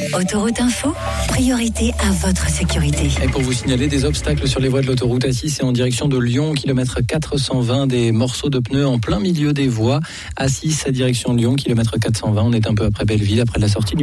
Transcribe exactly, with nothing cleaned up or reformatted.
Autoroute Info, priorité à votre sécurité. Et pour vous signaler des obstacles sur les voies de l'autoroute A six, c'est en direction de Lyon, kilomètre quatre cent vingt, des morceaux de pneus en plein milieu des voies. A six, à direction de Lyon, kilomètre quatre cent vingt, on est un peu après Belleville, après la sortie du